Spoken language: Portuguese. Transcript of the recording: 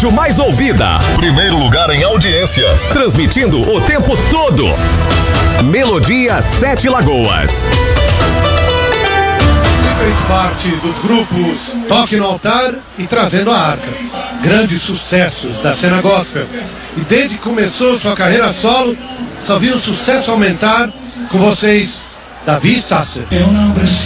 rádio mais ouvida. Primeiro lugar em audiência. Transmitindo o tempo todo. Melodia 7 Lagoas. Fez parte dos grupos Toque no Altar e Trazendo a Arca. Grandes sucessos da cena gospel. E desde que começou sua carreira solo, só viu o sucesso aumentar com vocês, Davi Sasser. Eu não preciso